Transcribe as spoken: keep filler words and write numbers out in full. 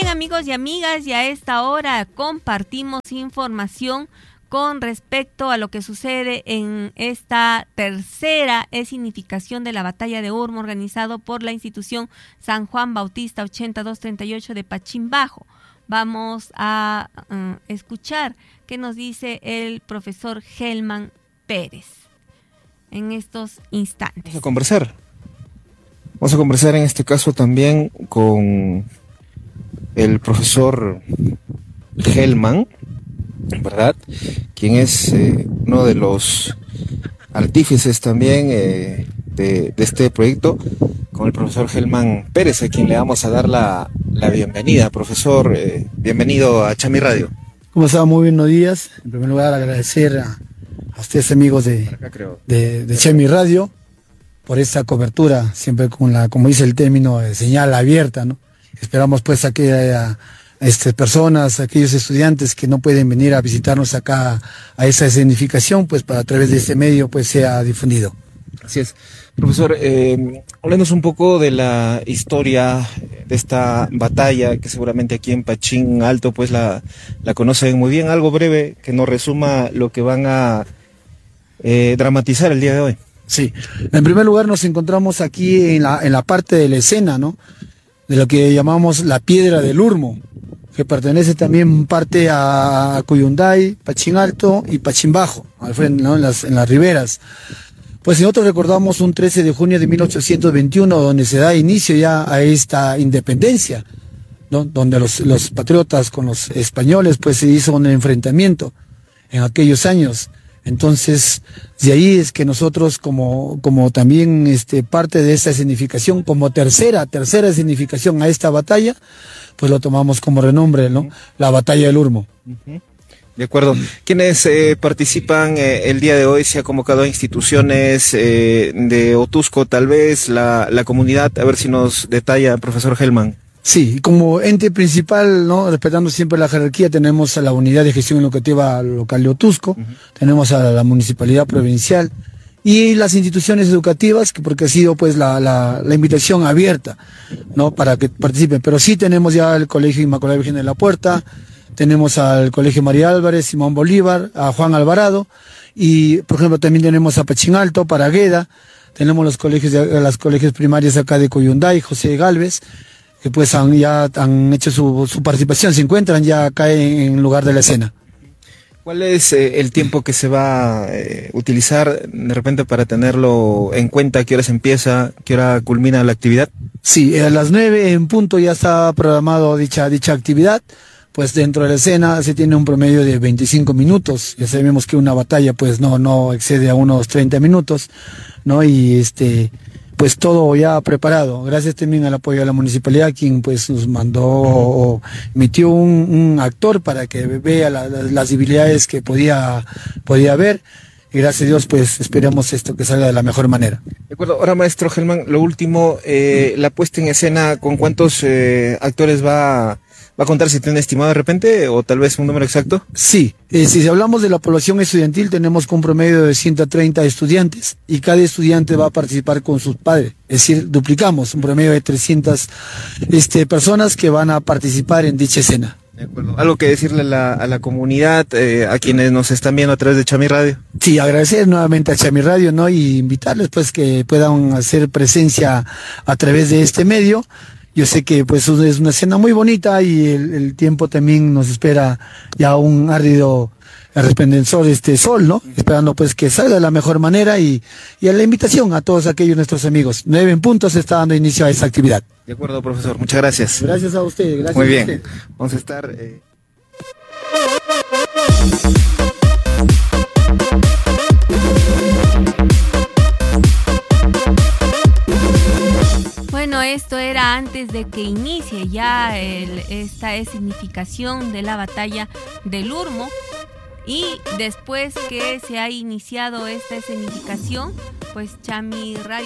bien, amigos y amigas, y a esta hora compartimos información con respecto a lo que sucede en esta tercera escenificación de la Batalla de Urmo, organizado por la institución San Juan Bautista ochenta y dos treinta y ocho de Pachimbajo. Vamos a uh, escuchar qué nos dice el profesor Helman Pérez en estos instantes. Vamos a conversar. Vamos a conversar en este caso también con el profesor Helman, ¿verdad? Quien es eh, uno de los artífices también eh, de, de este proyecto, con el profesor Helman Pérez, a quien le vamos a dar la, la bienvenida. Profesor, eh, bienvenido a Chami Radio. ¿Cómo está? Muy buenos días. En primer lugar, agradecer a, a ustedes, amigos de, acá, creo. de, de Chami Radio, por esta cobertura, siempre con la, como dice el término, de señal abierta, ¿no? Esperamos pues a que haya este, personas, aquellos estudiantes que no pueden venir a visitarnos acá a esa escenificación, pues para a través de este medio pues sea difundido. Así es. Profesor, eh, háblenos un poco de la historia de esta batalla, que seguramente aquí en Pachín Alto pues la, la conocen muy bien. Algo breve que nos resuma lo que van a eh, dramatizar el día de hoy. Sí, en primer lugar nos encontramos aquí en la, en la parte de la escena, ¿no? De lo que llamamos la Piedra del Urmo, que pertenece también parte a Cuyunday, Pachín Alto y Pachimbajo, al frente, ¿no? en, las, en las riberas. Pues nosotros recordamos un trece de junio de mil ochocientos veintiuno, donde se da inicio ya a esta independencia, ¿no? Donde los, los patriotas con los españoles pues se hizo un enfrentamiento en aquellos años. Entonces, de ahí es que nosotros como, como también este, parte de esta escenificación, como tercera, tercera escenificación a esta batalla, pues lo tomamos como renombre, ¿no? La Batalla del Urmo. Uh-huh. De acuerdo. ¿Quiénes eh, participan eh, el día de hoy? Se ha convocado a instituciones eh, de Otusco, tal vez, la, la comunidad. A ver si nos detalla, profesor Helman. Sí, como ente principal, ¿no? Respetando siempre la jerarquía, tenemos a la Unidad de Gestión Educativa Local de Otusco, uh-huh. Tenemos a la Municipalidad Provincial y las instituciones educativas, que porque ha sido pues la, la, la invitación abierta, ¿no? Para que participen. Pero sí tenemos ya el Colegio Inmaculada Virgen de la Puerta, tenemos al Colegio María Álvarez, Simón Bolívar, a Juan Alvarado y, por ejemplo, también tenemos a Pachín Alto, Paragueda, tenemos los colegios, de, las colegios primarias acá de Cuyunday, José Galvez, que pues han, ya han hecho su, su participación, se encuentran ya acá en, en lugar de la escena. ¿Cuál es eh, el tiempo que se va a eh, utilizar de repente para tenerlo en cuenta? ¿Qué hora se empieza? ¿Qué hora culmina la actividad? Sí, a las nueve en punto ya está programado dicha, dicha actividad. Pues dentro de la escena se tiene un promedio de veinticinco minutos. Ya sabemos que una batalla pues no, no excede a unos treinta minutos, ¿no? Y este... pues todo ya preparado, gracias también al apoyo de la municipalidad, quien pues nos mandó o emitió un, un actor para que vea la, la, las debilidades que podía, podía haber, y gracias a Dios pues esperamos esto que salga de la mejor manera. De acuerdo, ahora maestro Helman, lo último, eh, la puesta en escena, ¿con cuántos eh, actores va ¿Va a contar si tiene estimado de repente o tal vez un número exacto? Sí, eh, si hablamos de la población estudiantil tenemos un promedio de ciento treinta estudiantes y cada estudiante va a participar con sus padres, es decir, duplicamos un promedio de trescientas este, personas que van a participar en dicha escena. De acuerdo. ¿Algo que decirle a la, a la comunidad, eh, a quienes nos están viendo a través de Chami Radio? Sí, agradecer nuevamente a Chami Radio, ¿no? Y invitarles pues que puedan hacer presencia a través de este medio. Yo sé que pues es una escena muy bonita y el, el tiempo también nos espera ya un árido resplendor este sol, ¿no? Esperando pues que salga de la mejor manera y, y a la invitación a todos aquellos nuestros amigos. Nueve en punto se está dando inicio a esta actividad. De acuerdo, profesor. Muchas gracias. Gracias a usted. Gracias. Muy bien. A usted. Vamos a estar... Eh... Bueno, esto era antes de que inicie ya el, esta escenificación de la Batalla del Urmo, y después que se ha iniciado esta escenificación, pues Chami Radio